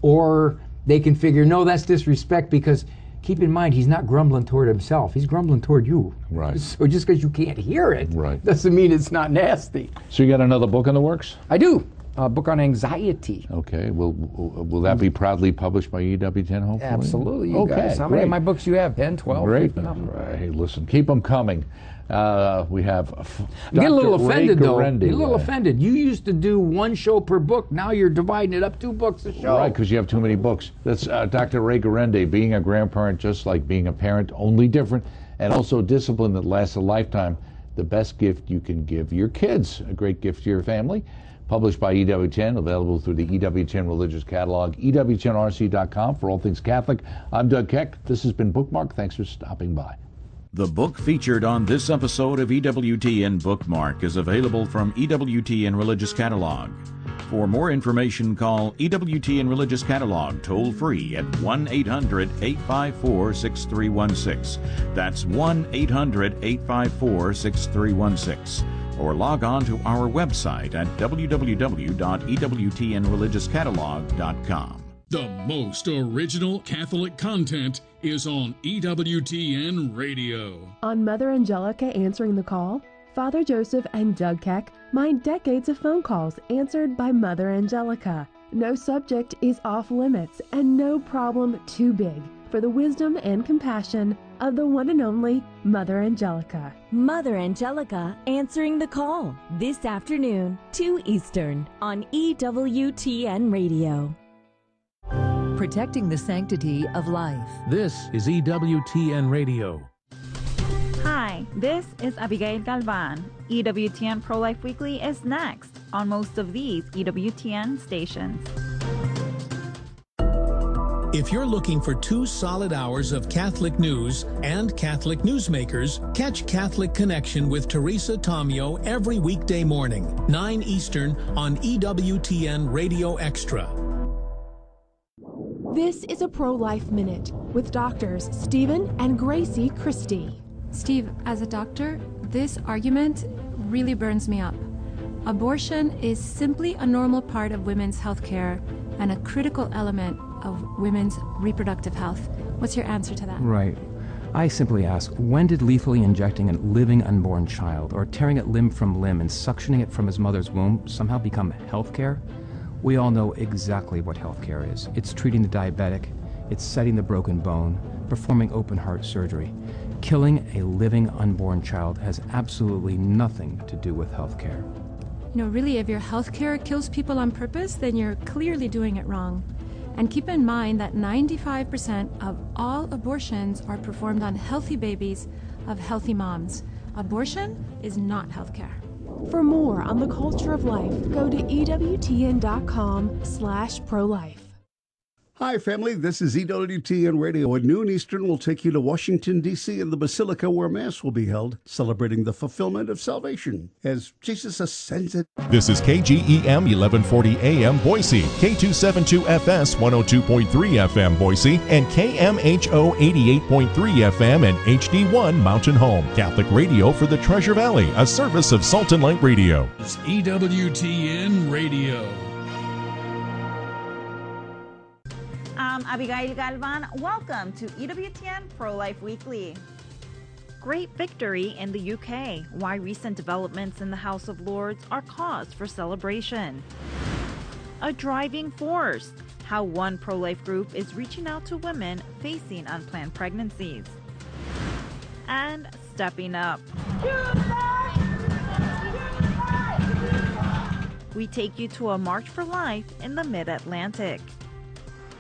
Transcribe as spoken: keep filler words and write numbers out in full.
or they can figure, no, that's disrespect, because keep in mind, he's not grumbling toward himself. He's grumbling toward you. Right. So just because you can't hear it right. doesn't mean it's not nasty. So you got another book in the works? I do. A book on anxiety. Okay. Will will that be proudly published by E W ten, hopefully? Absolutely. You okay, guys. How great. many of my books you have? ten, twelve? Great. Hey, listen, keep them coming. Uh, we have I get a little Doctor offended, Ray though. Guarendi. Get a little Uh, offended. You used to do one show per book. Now you're dividing it up, two books a show. Right, because you have too many books. That's uh, Doctor Ray Guarendi, being a grandparent, just like being a parent, only different, and also discipline that lasts a lifetime. The best gift you can give your kids, a great gift to your family. Published by E W ten, available through the E W ten Religious Catalog, E W ten R C dot com for all things Catholic. I'm Doug Keck. This has been Bookmark. Thanks for stopping by. The book featured on this episode of E W T N Bookmark is available from E W T N Religious Catalog. For more information, call E W T N Religious Catalog toll-free at one eight hundred, eight five four, six three one six. That's one eight hundred, eight five four, six three one six. Or log on to our website at w w w dot e w t n religious catalog dot com. The most original Catholic content is on E W T N Radio. On Mother Angelica Answering the Call, Father Joseph and Doug Keck mine decades of phone calls answered by Mother Angelica. No subject is off limits and no problem too big for the wisdom and compassion of the one and only Mother Angelica. Mother Angelica Answering the Call, this afternoon, two Eastern, on E W T N Radio. Protecting the sanctity of life. This is E W T N Radio. Hi, this is Abigail Galvan. E W T N Pro-Life Weekly is next on most of these E W T N stations. If you're looking for two solid hours of Catholic news and Catholic newsmakers, catch Catholic Connection with Teresa Tomeo every weekday morning, nine Eastern on E W T N Radio Extra. This is a Pro-Life Minute with doctors Stephen and Gracie Christie. Steve, as a doctor, this argument really burns me up. Abortion is simply a normal part of women's health care and a critical element of women's reproductive health. What's your answer to that? Right. I simply ask, when did lethally injecting a living unborn child or tearing it limb from limb and suctioning it from his mother's womb somehow become health care? We all know exactly what health care is. It's treating the diabetic, it's setting the broken bone, performing open heart surgery. Killing a living unborn child has absolutely nothing to do with health care. You know, really, if your health care kills people on purpose, then you're clearly doing it wrong. And keep in mind that ninety-five percent of all abortions are performed on healthy babies of healthy moms. Abortion is not health care. For more on the culture of life, go to E W T N dot com slash pro-life. Hi, family. This is E W T N Radio. At noon Eastern, we'll take you to Washington, D C and the Basilica where Mass will be held, celebrating the fulfillment of salvation as Jesus ascends it. This is K G E M eleven forty A M Boise, K two seventy-two F S one oh two point three F M Boise, and K M H O eighty-eight point three F M and H D one Mountain Home. Catholic radio for the Treasure Valley, a service of Salt and Light Radio. It's E W T N Radio. I'm Abigail Galvan. Welcome to E W T N Pro-Life Weekly. Great victory in the U K. Why recent developments in the House of Lords are cause for celebration. A driving force. How one pro-life group is reaching out to women facing unplanned pregnancies. And stepping up. We take you to a March for Life in the Mid-Atlantic.